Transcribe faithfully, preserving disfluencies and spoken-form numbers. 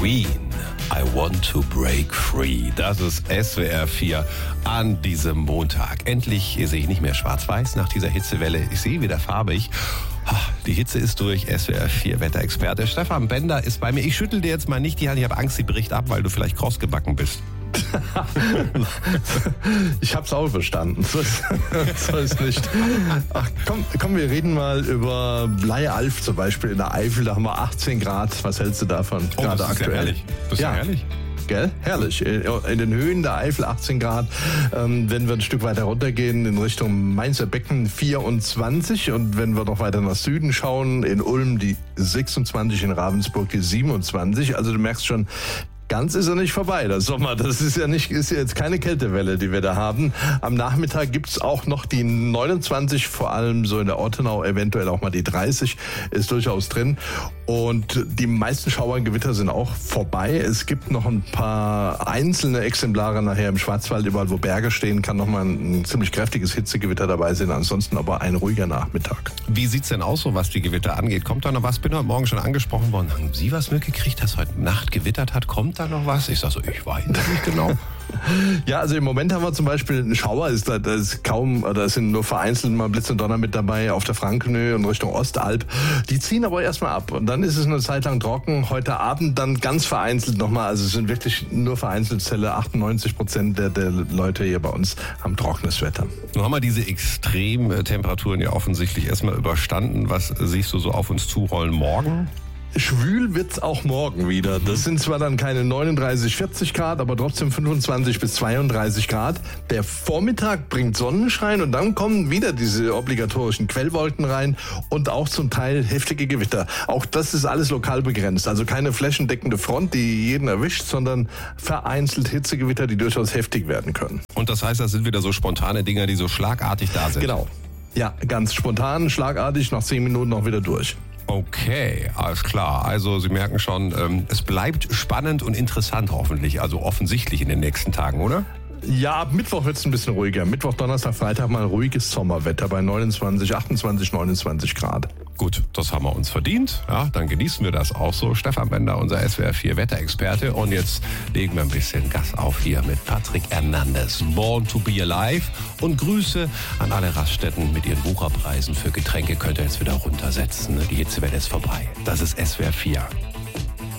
Queen, I want to break free. Das ist S W R vier an diesem Montag. Endlich sehe ich nicht mehr schwarz-weiß nach dieser Hitzewelle. Ich sehe wieder farbig. Die Hitze ist durch. S W R vier Wetterexperte Stefan Bender ist bei mir. Ich schüttel dir jetzt mal nicht die Hand. Ich habe Angst, sie bricht ab, weil du vielleicht krossgebacken bist. Ich hab's auch verstanden. So ist, so ist nicht. Ach, komm, komm, wir reden mal über Bleialf zum Beispiel in der Eifel. Da haben wir achtzehn Grad. Was hältst du davon? Oh, gerade das ist aktuell. Ja herrlich. Das ist ja, ja herrlich. Gell? Herrlich. In den Höhen der Eifel achtzehn Grad. Ähm, wenn wir ein Stück weiter runtergehen in Richtung Mainzer Becken vierundzwanzig. Und wenn wir noch weiter nach Süden schauen, in Ulm die sechsundzwanzig, in Ravensburg die siebenundzwanzig. Also du merkst schon, ganz ist er nicht vorbei, der Sommer. Das ist ja nicht, ist ja jetzt keine Kältewelle, die wir da haben. Am Nachmittag gibt's auch noch die neunundzwanzig, vor allem so in der Ortenau, eventuell auch mal die dreißig, ist durchaus drin. Und die meisten Schauergewitter sind auch vorbei. Es gibt noch ein paar einzelne Exemplare nachher im Schwarzwald, überall wo Berge stehen, kann noch mal ein, ein ziemlich kräftiges Hitzegewitter dabei sein. Ansonsten aber ein ruhiger Nachmittag. Wie sieht's denn aus, so was die Gewitter angeht? Kommt da noch was? Bin heute Morgen schon angesprochen worden. Haben Sie was mitgekriegt, dass heute Nacht gewittert hat? Kommt da noch was? Ich sag so, ich weiß nicht genau. Ja, also im Moment haben wir zum Beispiel einen Schauer, ist da, da ist kaum, da sind nur vereinzelt mal Blitz und Donner mit dabei auf der Frankenhöhe und Richtung Ostalb. Die ziehen aber erstmal ab und dann ist es eine Zeit lang trocken. Heute Abend dann ganz vereinzelt nochmal, also es sind wirklich nur vereinzelt Zelle, achtundneunzig Prozent der, der Leute hier bei uns haben trockenes Wetter. Nun haben wir diese Extremtemperaturen ja offensichtlich erstmal überstanden. Was siehst du so auf uns zurollen morgen? Schwül wird's auch morgen wieder. Das sind zwar dann keine neununddreißig, vierzig Grad, aber trotzdem fünfundzwanzig bis zweiunddreißig Grad. Der Vormittag bringt Sonnenschein und dann kommen wieder diese obligatorischen Quellwolken rein und auch zum Teil heftige Gewitter. Auch das ist alles lokal begrenzt. Also keine flächendeckende Front, die jeden erwischt, sondern vereinzelt Hitzegewitter, die durchaus heftig werden können. Und das heißt, das sind wieder so spontane Dinger, die so schlagartig da sind? Genau. Ja, ganz spontan, schlagartig, nach zehn Minuten auch wieder durch. Okay, alles klar. Also Sie merken schon, ähm, es bleibt spannend und interessant hoffentlich, also offensichtlich in den nächsten Tagen, oder? Ja, ab Mittwoch wird es ein bisschen ruhiger. Mittwoch, Donnerstag, Freitag mal ruhiges Sommerwetter bei neunundzwanzig, achtundzwanzig, neunundzwanzig Grad. Gut, das haben wir uns verdient. Ja, dann genießen wir das auch so. Stefan Bender, unser S W R vier Wetterexperte. Und jetzt legen wir ein bisschen Gas auf hier mit Patrick Hernandez. Born to be alive. Und Grüße an alle Raststätten mit ihren Wucherpreisen für Getränke. Könnt ihr jetzt wieder runtersetzen. Die Hitzewelle ist vorbei. Das ist S W R vier.